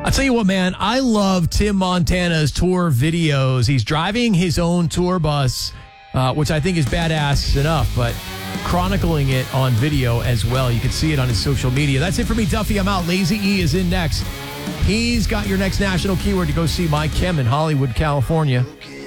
I'll tell you what, man, I love Tim Montana's tour videos. He's driving his own tour bus, which I think is badass enough, but chronicling it on video as well. You can see it on his social media. That's it for me, Duffy. I'm out. Lazy E is in next. He's got your next national keyword to go see Mike Kim in Hollywood, California.